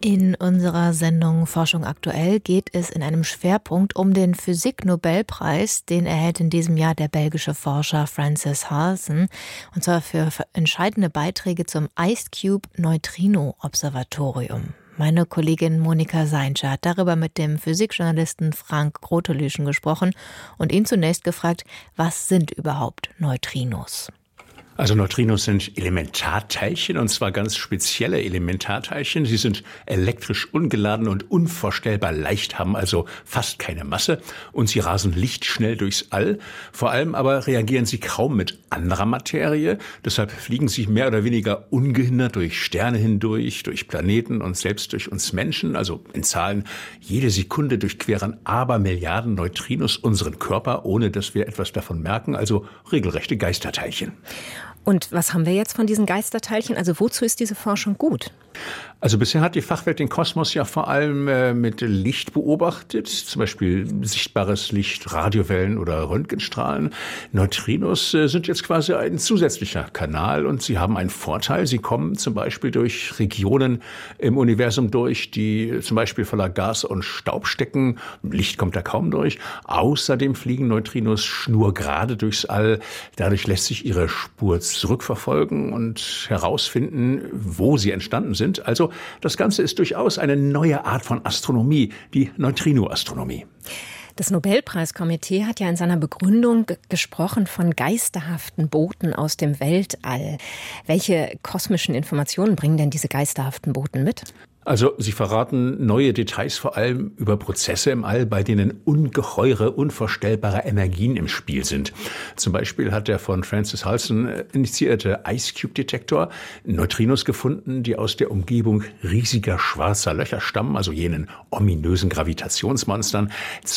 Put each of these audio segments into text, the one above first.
In unserer Sendung Forschung aktuell geht es in einem Schwerpunkt um den Physik-Nobelpreis. Den erhält in diesem Jahr der belgische Forscher Francis Halsen, und zwar für entscheidende Beiträge zum IceCube-Neutrino-Observatorium. Meine Kollegin Monika Seinscher hat darüber mit dem Physikjournalisten Frank Grotolüschen gesprochen und ihn zunächst gefragt, was sind überhaupt Neutrinos? Also Neutrinos sind Elementarteilchen, und zwar ganz spezielle Elementarteilchen. Sie sind elektrisch ungeladen und unvorstellbar leicht, haben also fast keine Masse, und sie rasen lichtschnell durchs All. Vor allem aber reagieren sie kaum mit anderer Materie. Deshalb fliegen sie mehr oder weniger ungehindert durch Sterne hindurch, durch Planeten und selbst durch uns Menschen. Also in Zahlen, jede Sekunde durchqueren Abermilliarden Neutrinos unseren Körper, ohne dass wir etwas davon merken. Also regelrechte Geisterteilchen. Und was haben wir jetzt von diesen Geisterteilchen? Also wozu ist diese Forschung gut? Also bisher hat die Fachwelt den Kosmos ja vor allem mit Licht beobachtet, zum Beispiel sichtbares Licht, Radiowellen oder Röntgenstrahlen. Neutrinos sind jetzt quasi ein zusätzlicher Kanal, und sie haben einen Vorteil. Sie kommen zum Beispiel durch Regionen im Universum durch, die zum Beispiel voller Gas und Staub stecken. Licht kommt da kaum durch. Außerdem fliegen Neutrinos schnurgerade durchs All. Dadurch lässt sich ihre Spur zurückverfolgen und herausfinden, wo sie entstanden sind. Also das Ganze ist durchaus eine neue Art von Astronomie, die Neutrino-Astronomie. Das Nobelpreiskomitee hat ja in seiner Begründung gesprochen von geisterhaften Boten aus dem Weltall. Welche kosmischen Informationen bringen denn diese geisterhaften Boten mit? Also sie verraten neue Details, vor allem über Prozesse im All, bei denen ungeheure, unvorstellbare Energien im Spiel sind. Zum Beispiel hat der von Francis Halsen initiierte IceCube-Detektor Neutrinos gefunden, die aus der Umgebung riesiger schwarzer Löcher stammen, also jenen ominösen Gravitationsmonstern.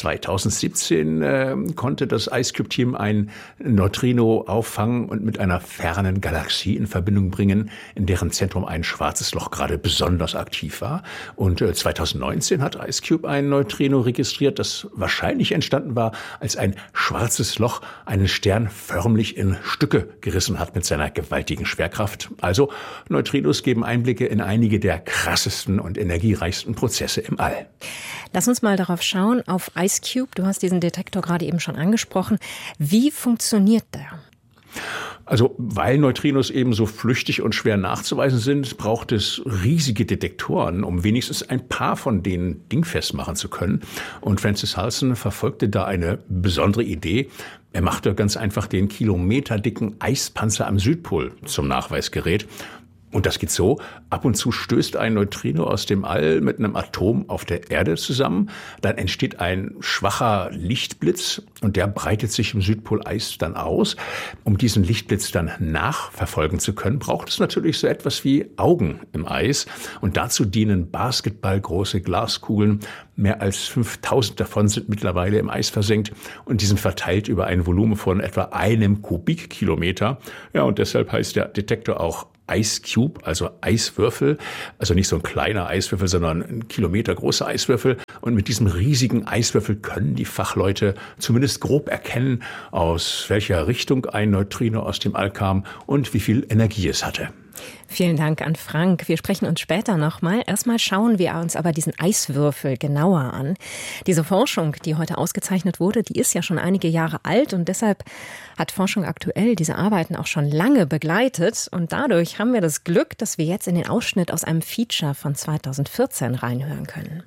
2017 konnte das IceCube-Team ein Neutrino auffangen und mit einer fernen Galaxie in Verbindung bringen, in deren Zentrum ein schwarzes Loch gerade besonders aktiv war. Und 2019 hat IceCube ein Neutrino registriert, das wahrscheinlich entstanden war, als ein schwarzes Loch einen Stern förmlich in Stücke gerissen hat mit seiner gewaltigen Schwerkraft. Also Neutrinos geben Einblicke in einige der krassesten und energiereichsten Prozesse im All. Lass uns mal darauf schauen, auf IceCube. Du hast diesen Detektor gerade eben schon angesprochen. Wie funktioniert der? Also, weil Neutrinos eben so flüchtig und schwer nachzuweisen sind, braucht es riesige Detektoren, um wenigstens ein paar von denen dingfest machen zu können. Und Francis Halsen verfolgte da eine besondere Idee. Er machte ganz einfach den kilometerdicken Eispanzer am Südpol zum Nachweisgerät. Und das geht so: Ab und zu stößt ein Neutrino aus dem All mit einem Atom auf der Erde zusammen. Dann entsteht ein schwacher Lichtblitz, und der breitet sich im Südpoleis dann aus. Um diesen Lichtblitz dann nachverfolgen zu können, braucht es natürlich so etwas wie Augen im Eis. Und dazu dienen basketballgroße Glaskugeln. Mehr als 5000 davon sind mittlerweile im Eis versenkt, und die sind verteilt über ein Volumen von etwa 1 Kubikkilometer. Ja, und deshalb heißt der Detektor auch IceCube, also Eiswürfel, also nicht so ein kleiner Eiswürfel, sondern ein kilometergroßer Eiswürfel. Und mit diesem riesigen Eiswürfel können die Fachleute zumindest grob erkennen, aus welcher Richtung ein Neutrino aus dem All kam und wie viel Energie es hatte. Vielen Dank an Frank. Wir sprechen uns später nochmal. Erstmal schauen wir uns aber diesen Eiswürfel genauer an. Diese Forschung, die heute ausgezeichnet wurde, die ist ja schon einige Jahre alt, und deshalb hat Forschung aktuell diese Arbeiten auch schon lange begleitet. Und dadurch haben wir das Glück, dass wir jetzt in den Ausschnitt aus einem Feature von 2014 reinhören können.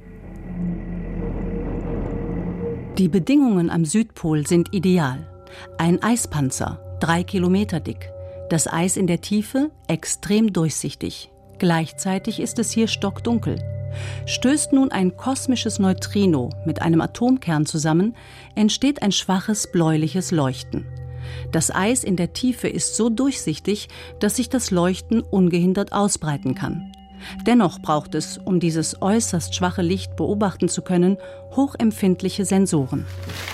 Die Bedingungen am Südpol sind ideal. Ein Eispanzer, 3 Kilometer dick. Das Eis in der Tiefe extrem durchsichtig. Gleichzeitig ist es hier stockdunkel. Stößt nun ein kosmisches Neutrino mit einem Atomkern zusammen, entsteht ein schwaches bläuliches Leuchten. Das Eis in der Tiefe ist so durchsichtig, dass sich das Leuchten ungehindert ausbreiten kann. Dennoch braucht es, um dieses äußerst schwache Licht beobachten zu können, hochempfindliche Sensoren.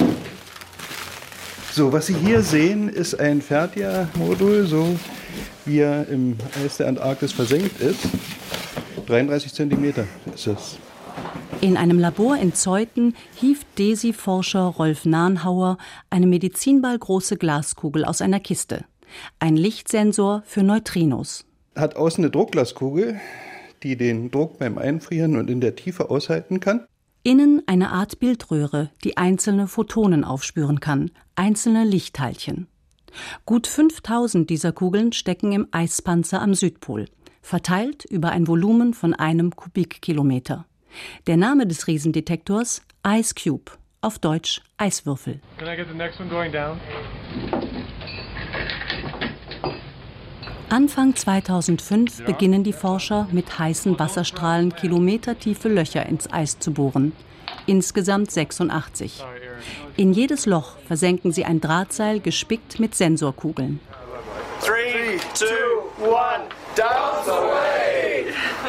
So, was Sie hier sehen, ist ein Fertia-Modul, so wie er im Eis der Antarktis versenkt ist. 33 Zentimeter ist es. In einem Labor in Zeuthen hieft DESI-Forscher Rolf Nahnhauer eine medizinballgroße Glaskugel aus einer Kiste. Ein Lichtsensor für Neutrinos. Hat außen eine Druckglaskugel, die den Druck beim Einfrieren und in der Tiefe aushalten kann. Innen eine Art Bildröhre, die einzelne Photonen aufspüren kann, einzelne Lichtteilchen. Gut 5000 dieser Kugeln stecken im Eispanzer am Südpol, verteilt über ein Volumen von 1 Kubikkilometer. Der Name des Riesendetektors Ice Cube, auf Deutsch Eiswürfel. Can I get the next one going down? Anfang 2005 beginnen die Forscher mit heißen Wasserstrahlen kilometertiefe Löcher ins Eis zu bohren. Insgesamt 86. In jedes Loch versenken sie ein Drahtseil gespickt mit Sensorkugeln. 3, 2, 1, down the way!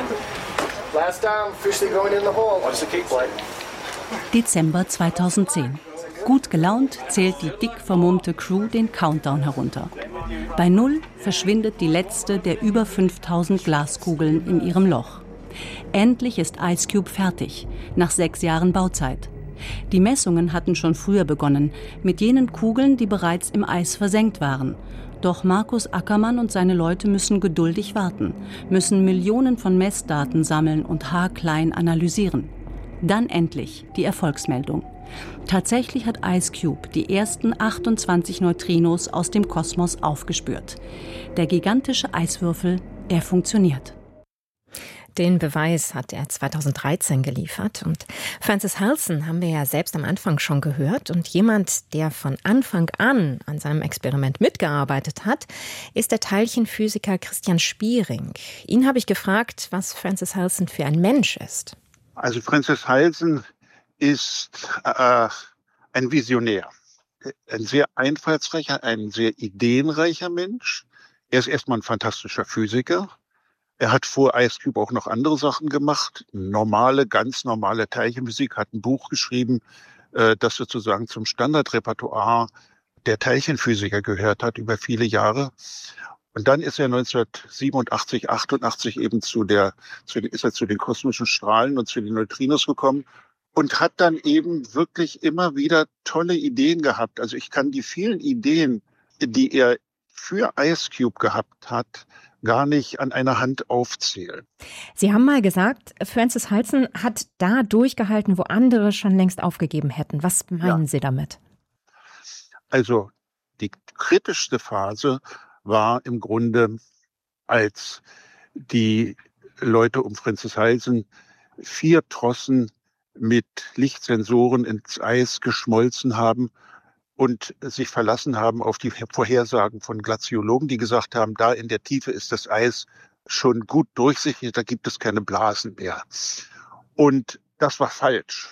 Last down, officially going in the hole. Watch the kick plate. Dezember 2010. Gut gelaunt zählt die dick vermummte Crew den Countdown herunter. Bei 0 verschwindet die letzte der über 5000 Glaskugeln in ihrem Loch. Endlich ist Ice Cube fertig, nach 6 Jahren Bauzeit. Die Messungen hatten schon früher begonnen, mit jenen Kugeln, die bereits im Eis versenkt waren. Doch Markus Ackermann und seine Leute müssen geduldig warten, müssen Millionen von Messdaten sammeln und haarklein analysieren. Dann endlich die Erfolgsmeldung. Tatsächlich hat Ice Cube die ersten 28 Neutrinos aus dem Kosmos aufgespürt. Der gigantische Eiswürfel, er funktioniert. Den Beweis hat er 2013 geliefert. Und Francis Halsen haben wir ja selbst am Anfang schon gehört. Und jemand, der von Anfang an seinem Experiment mitgearbeitet hat, ist der Teilchenphysiker Christian Spiering. Ihn habe ich gefragt, was Francis Halsen für ein Mensch ist. Also Francis Halsen ist ein Visionär, ein sehr einfallsreicher, ein sehr ideenreicher Mensch. Er ist erstmal ein fantastischer Physiker. Er hat vor Ice Cube auch noch andere Sachen gemacht. Ganz normale Teilchenphysik, hat ein Buch geschrieben, das sozusagen zum Standardrepertoire der Teilchenphysiker gehört hat über viele Jahre. Und dann ist er 1987, 88 eben zu den kosmischen Strahlen und zu den Neutrinos gekommen und hat dann eben wirklich immer wieder tolle Ideen gehabt. Also ich kann die vielen Ideen, die er für Ice Cube gehabt hat, gar nicht an einer Hand aufzählen. Sie haben mal gesagt, Francis Halsen hat da durchgehalten, wo andere schon längst aufgegeben hätten. Was meinen Sie damit? Also die kritischste Phase war im Grunde, als die Leute um Francis Halsen 4 Trossen mit Lichtsensoren ins Eis geschmolzen haben und sich verlassen haben auf die Vorhersagen von Glaziologen, die gesagt haben, da in der Tiefe ist das Eis schon gut durchsichtig, da gibt es keine Blasen mehr. Und das war falsch.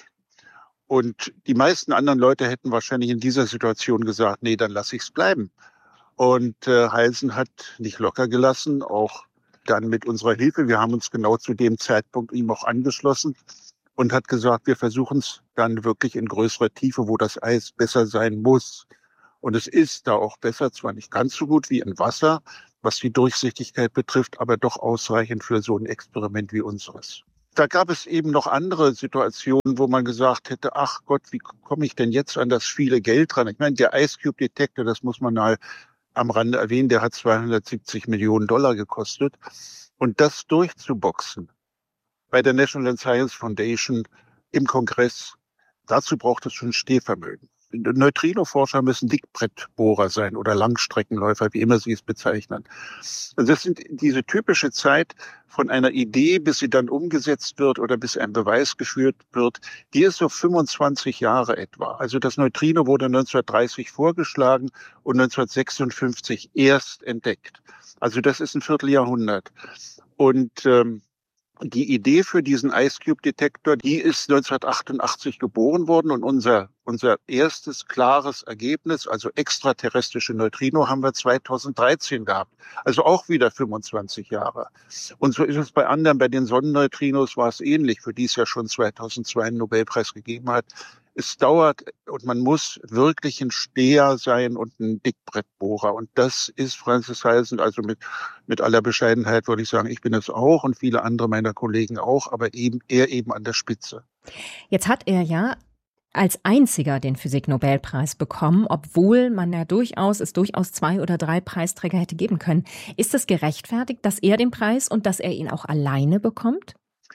Und die meisten anderen Leute hätten wahrscheinlich in dieser Situation gesagt, nee, dann lasse ich es bleiben. Und Halsen hat nicht locker gelassen, auch dann mit unserer Hilfe. Wir haben uns genau zu dem Zeitpunkt ihm auch angeschlossen und hat gesagt, wir versuchen es dann wirklich in größerer Tiefe, wo das Eis besser sein muss. Und es ist da auch besser, zwar nicht ganz so gut wie in Wasser, was die Durchsichtigkeit betrifft, aber doch ausreichend für so ein Experiment wie unseres. Da gab es eben noch andere Situationen, wo man gesagt hätte, ach Gott, wie komme ich denn jetzt an das viele Geld dran? Ich meine, der Ice Cube Detektor, das muss man mal am Rande erwähnen, der hat $270 Millionen gekostet. Und das durchzuboxen bei der National Science Foundation im Kongress, dazu braucht es schon Stehvermögen. Neutrino-Forscher müssen Dickbrettbohrer sein oder Langstreckenläufer, wie immer sie es bezeichnen. Also das sind diese typische Zeit von einer Idee, bis sie dann umgesetzt wird oder bis ein Beweis geführt wird, die ist so 25 Jahre etwa. Also das Neutrino wurde 1930 vorgeschlagen und 1956 erst entdeckt. Also das ist ein Vierteljahrhundert. Und die Idee für diesen Ice Cube Detektor, die ist 1988 geboren worden und unser erstes klares Ergebnis, also extraterrestrische Neutrino, haben wir 2013 gehabt. Also auch wieder 25 Jahre. Und so ist es bei anderen, bei den Sonnenneutrinos war es ähnlich, für die es ja schon 2002 einen Nobelpreis gegeben hat. Es dauert und man muss wirklich ein Steher sein und ein Dickbrettbohrer. Und das ist Francis Halsen, also mit aller Bescheidenheit würde ich sagen, ich bin es auch und viele andere meiner Kollegen auch, aber er eben an der Spitze. Jetzt hat er ja als einziger den Physiknobelpreis bekommen, obwohl man ja durchaus 2 oder 3 Preisträger hätte geben können. Ist es gerechtfertigt, dass er den Preis und dass er ihn auch alleine bekommt?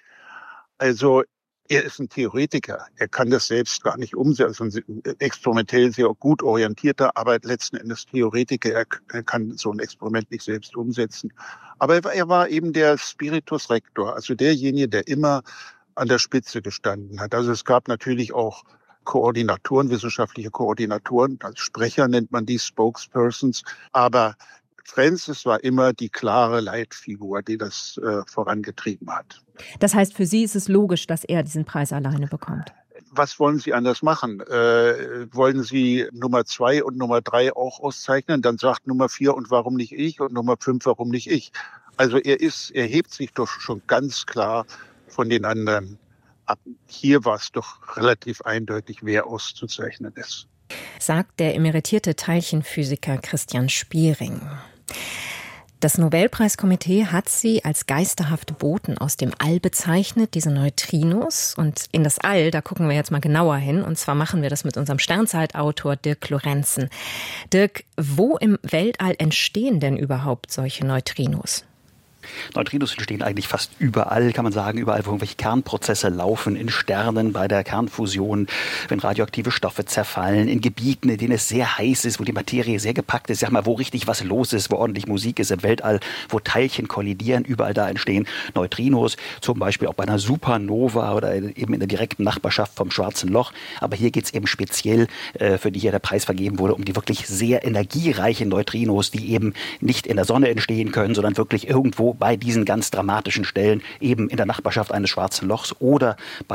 Also er ist ein Theoretiker. Er kann das selbst gar nicht umsetzen. Also ein experimentell sehr gut orientierter, aber letzten Endes Theoretiker. Er kann so ein Experiment nicht selbst umsetzen. Aber er war eben der Spiritus Rector, also derjenige, der immer an der Spitze gestanden hat. Also es gab natürlich auch Koordinatoren, wissenschaftliche Koordinatoren, als Sprecher nennt man die, Spokespersons. Aber Francis war immer die klare Leitfigur, die das vorangetrieben hat. Das heißt, für Sie ist es logisch, dass er diesen Preis alleine bekommt? Was wollen Sie anders machen? Wollen Sie Nummer 2 und Nummer 3 auch auszeichnen? Dann sagt Nummer 4 und warum nicht ich? Und Nummer 5, warum nicht ich? Also er hebt sich doch schon ganz klar von den anderen ab. Hier war es doch relativ eindeutig, wer auszuzeichnen ist. Sagt der emeritierte Teilchenphysiker Christian Spiering. Das Nobelpreiskomitee hat sie als geisterhafte Boten aus dem All bezeichnet, diese Neutrinos. Und in das All, da gucken wir jetzt mal genauer hin. Und zwar machen wir das mit unserem Sternzeitautor Dirk Lorenzen. Dirk, wo im Weltall entstehen denn überhaupt solche Neutrinos? Neutrinos entstehen eigentlich fast überall, kann man sagen, überall, wo irgendwelche Kernprozesse laufen, in Sternen, bei der Kernfusion, wenn radioaktive Stoffe zerfallen, in Gebieten, in denen es sehr heiß ist, wo die Materie sehr gepackt ist, sag mal, wo richtig was los ist, wo ordentlich Musik ist im Weltall, wo Teilchen kollidieren, überall da entstehen Neutrinos, zum Beispiel auch bei einer Supernova oder eben in der direkten Nachbarschaft vom Schwarzen Loch. Aber hier geht es eben speziell, für die hier der Preis vergeben wurde, um die wirklich sehr energiereichen Neutrinos, die eben nicht in der Sonne entstehen können, sondern wirklich irgendwo bei diesen ganz dramatischen Stellen, eben in der Nachbarschaft eines Schwarzen Lochs oder bei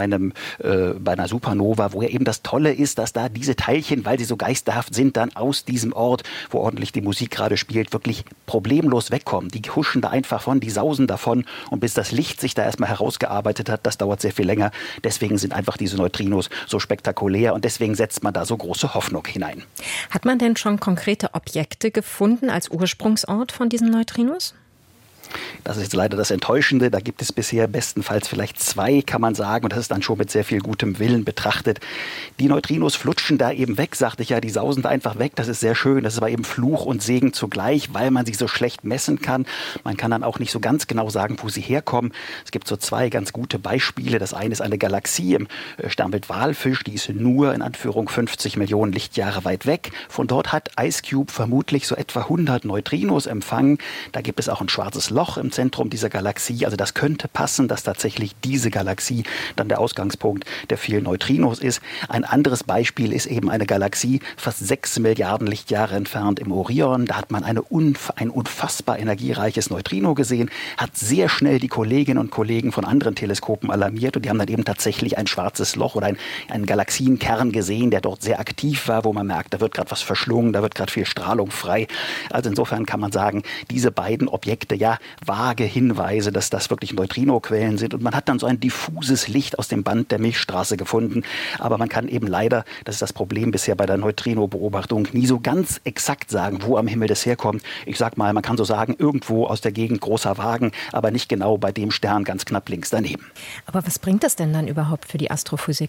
einer Supernova, wo ja eben das Tolle ist, dass da diese Teilchen, weil sie so geisterhaft sind, dann aus diesem Ort, wo ordentlich die Musik gerade spielt, wirklich problemlos wegkommen. Die huschen da einfach von, die sausen davon und bis das Licht sich da erstmal herausgearbeitet hat, das dauert sehr viel länger. Deswegen sind einfach diese Neutrinos so spektakulär und deswegen setzt man da so große Hoffnung hinein. Hat man denn schon konkrete Objekte gefunden als Ursprungsort von diesen Neutrinos? Das ist jetzt leider das Enttäuschende. Da gibt es bisher bestenfalls vielleicht 2, kann man sagen. Und das ist dann schon mit sehr viel gutem Willen betrachtet. Die Neutrinos flutschen da eben weg, sagte ich ja. Die sausen da einfach weg. Das ist sehr schön. Das ist aber eben Fluch und Segen zugleich, weil man sie so schlecht messen kann. Man kann dann auch nicht so ganz genau sagen, wo sie herkommen. Es gibt so 2 ganz gute Beispiele. Das eine ist eine Galaxie im Sternbild Walfisch. Die ist nur, in Anführung, 50 Millionen Lichtjahre weit weg. Von dort hat IceCube vermutlich so etwa 100 Neutrinos empfangen. Da gibt es auch ein schwarzes Loch im Zentrum dieser Galaxie. Also das könnte passen, dass tatsächlich diese Galaxie dann der Ausgangspunkt der vielen Neutrinos ist. Ein anderes Beispiel ist eben eine Galaxie fast 6 Milliarden Lichtjahre entfernt im Orion. Da hat man ein unfassbar energiereiches Neutrino gesehen, hat sehr schnell die Kolleginnen und Kollegen von anderen Teleskopen alarmiert und die haben dann eben tatsächlich ein schwarzes Loch oder einen Galaxienkern gesehen, der dort sehr aktiv war, wo man merkt, da wird gerade was verschlungen, da wird gerade viel Strahlung frei. Also insofern kann man sagen, diese beiden Objekte, ja, vage Hinweise, dass das wirklich Neutrinoquellen sind. Und man hat dann so ein diffuses Licht aus dem Band der Milchstraße gefunden. Aber man kann eben leider, das ist das Problem bisher bei der Neutrino-Beobachtung, nie so ganz exakt sagen, wo am Himmel das herkommt. Ich sag mal, man kann so sagen, irgendwo aus der Gegend Großer Wagen, aber nicht genau bei dem Stern ganz knapp links daneben. Aber was bringt das denn dann überhaupt für die Astrophysik?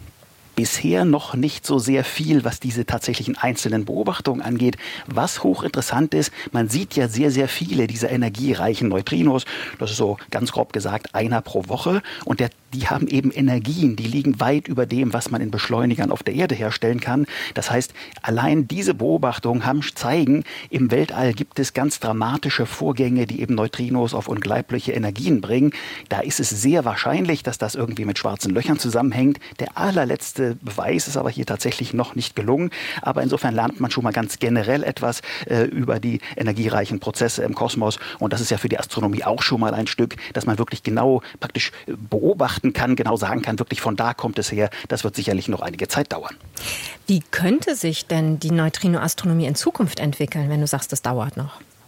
Bisher noch nicht so sehr viel, was diese tatsächlichen einzelnen Beobachtungen angeht. Was hochinteressant ist, man sieht ja sehr, sehr viele dieser energiereichen Neutrinos. Das ist so ganz grob gesagt einer pro Woche. Und die haben eben Energien, die liegen weit über dem, was man in Beschleunigern auf der Erde herstellen kann. Das heißt, allein diese Beobachtungen zeigen, im Weltall gibt es ganz dramatische Vorgänge, die eben Neutrinos auf unglaubliche Energien bringen. Da ist es sehr wahrscheinlich, dass das irgendwie mit schwarzen Löchern zusammenhängt. Der allerletzte Beweis ist aber hier tatsächlich noch nicht gelungen. Aber insofern lernt man schon mal ganz generell etwas über die energiereichen Prozesse im Kosmos. Und das ist ja für die Astronomie auch schon mal ein Stück, dass man wirklich genau praktisch beobachten kann, genau sagen kann, wirklich von da kommt es her. Das wird sicherlich noch einige Zeit dauern. Wie könnte sich denn die Neutrinoastronomie in Zukunft entwickeln, wenn du sagst, das dauert noch?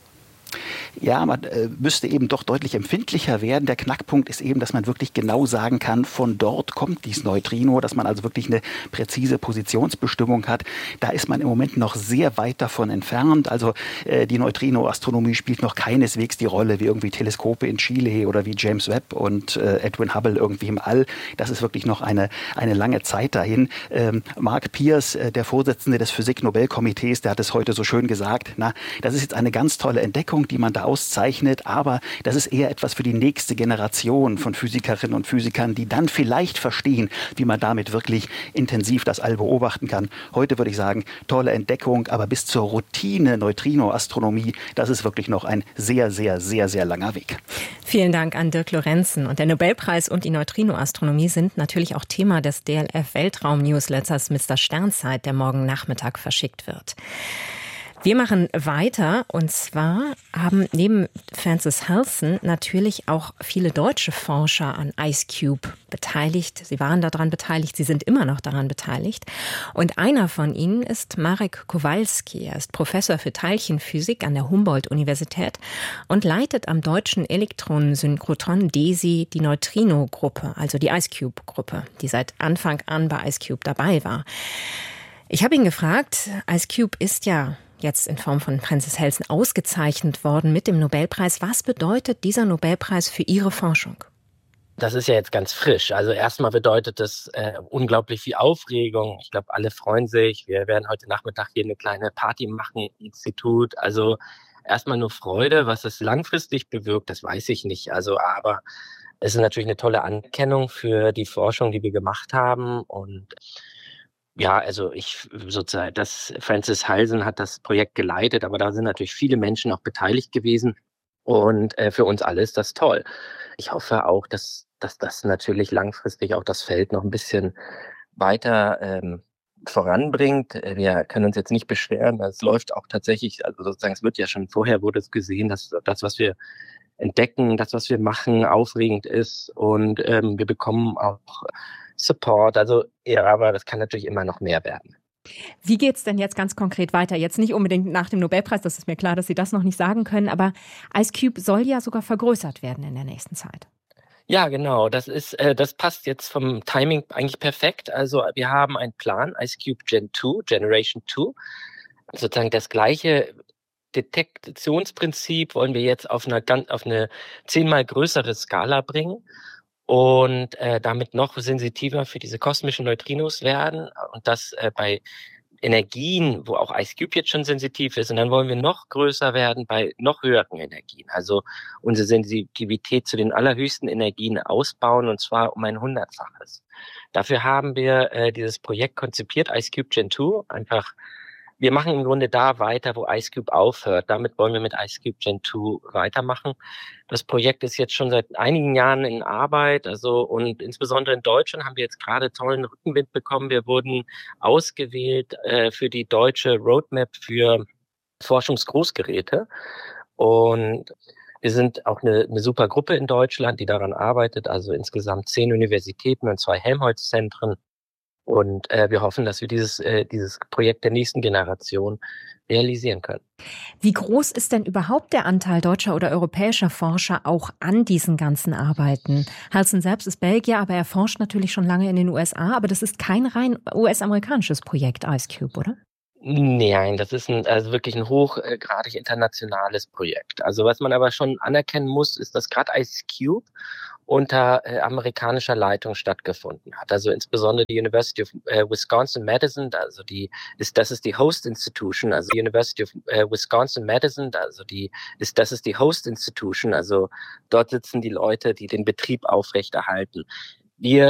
Ja, man müsste eben doch deutlich empfindlicher werden. Der Knackpunkt ist eben, dass man wirklich genau sagen kann, von dort kommt dieses Neutrino, dass man also wirklich eine präzise Positionsbestimmung hat. Da ist man im Moment noch sehr weit davon entfernt. Also die Neutrino-Astronomie spielt noch keineswegs die Rolle wie irgendwie Teleskope in Chile oder wie James Webb und Edwin Hubble irgendwie im All. Das ist wirklich noch eine lange Zeit dahin. Mark Pierce, der Vorsitzende des Physik-Nobelkomitees, der hat es heute so schön gesagt, das ist jetzt eine ganz tolle Entdeckung, die man da auszeichnet, aber das ist eher etwas für die nächste Generation von Physikerinnen und Physikern, die dann vielleicht verstehen, wie man damit wirklich intensiv das All beobachten kann. Heute würde ich sagen, tolle Entdeckung, aber bis zur Routine Neutrino-Astronomie, das ist wirklich noch ein sehr, sehr, sehr, sehr langer Weg. Vielen Dank an Dirk Lorenzen. Und der Nobelpreis und die Neutrino-Astronomie sind natürlich auch Thema des DLF-Weltraum-Newsletters Mr. Sternzeit, der morgen Nachmittag verschickt wird. Wir machen weiter, und zwar haben neben Frances Halsen natürlich auch viele deutsche Forscher an IceCube beteiligt. Sie waren daran beteiligt, sie sind immer noch daran beteiligt. Und einer von ihnen ist Marek Kowalski. Er ist Professor für Teilchenphysik an der Humboldt-Universität und leitet am deutschen Elektronensynchrotron DESI die Neutrino-Gruppe, also die IceCube-Gruppe, die seit Anfang an bei IceCube dabei war. Ich habe ihn gefragt, IceCube ist ja jetzt in Form von Frances Halsen ausgezeichnet worden mit dem Nobelpreis. Was bedeutet dieser Nobelpreis für Ihre Forschung? Das ist ja jetzt ganz frisch. Also erstmal bedeutet das unglaublich viel Aufregung. Ich glaube, alle freuen sich. Wir werden heute Nachmittag hier eine kleine Party machen im Institut. Also erstmal nur Freude. Was es langfristig bewirkt, das weiß ich nicht. Also aber es ist natürlich eine tolle Anerkennung für die Forschung, die wir gemacht haben. Und ja, also Frances Halsen hat das Projekt geleitet, aber da sind natürlich viele Menschen auch beteiligt gewesen. Und für uns alle ist das toll. Ich hoffe auch, dass das natürlich langfristig auch das Feld noch ein bisschen weiter voranbringt. Wir können uns jetzt nicht beschweren. Es läuft auch tatsächlich, also sozusagen, es wird ja schon vorher wurde es gesehen, dass das, was wir entdecken, das, was wir machen, aufregend ist. Und wir bekommen auch Support. Also ja, aber das kann natürlich immer noch mehr werden. Wie geht's denn jetzt ganz konkret weiter? Jetzt nicht unbedingt nach dem Nobelpreis, das ist mir klar, dass Sie das noch nicht sagen können, aber IceCube soll ja sogar vergrößert werden in der nächsten Zeit. Ja, genau. Das passt jetzt vom Timing eigentlich perfekt. Also wir haben einen Plan, IceCube Generation 2. Sozusagen das gleiche Detektionsprinzip wollen wir jetzt auf eine 10-mal größere Skala bringen und damit noch sensitiver für diese kosmischen Neutrinos werden und das bei Energien, wo auch IceCube jetzt schon sensitiv ist. Und dann wollen wir noch größer werden bei noch höheren Energien. Also unsere Sensitivität zu den allerhöchsten Energien ausbauen, und zwar um ein 100-faches. Dafür haben wir dieses Projekt konzipiert, IceCube Gen 2, einfach. Wir machen im Grunde da weiter, wo IceCube aufhört. Damit wollen wir mit IceCube Gen 2 weitermachen. Das Projekt ist jetzt schon seit einigen Jahren in Arbeit. Und insbesondere in Deutschland haben wir jetzt gerade tollen Rückenwind bekommen. Wir wurden ausgewählt für die deutsche Roadmap für Forschungsgroßgeräte. Und wir sind auch eine super Gruppe in Deutschland, die daran arbeitet. Also insgesamt 10 Universitäten und 2 Helmholtz-Zentren. Und wir hoffen, dass wir dieses Projekt der nächsten Generation realisieren können. Wie groß ist denn überhaupt der Anteil deutscher oder europäischer Forscher auch an diesen ganzen Arbeiten? Halsen selbst ist Belgier, aber er forscht natürlich schon lange in den USA. Aber das ist kein rein US-amerikanisches Projekt, IceCube, oder? Nein, das ist wirklich ein hochgradig internationales Projekt. Also was man aber schon anerkennen muss, ist, dass gerade IceCube unter amerikanischer Leitung stattgefunden hat. Also insbesondere die University of Wisconsin-Madison, das ist die Host Institution, also die University of Wisconsin-Madison, das ist die Host Institution, also dort sitzen die Leute, die den Betrieb aufrechterhalten. Wir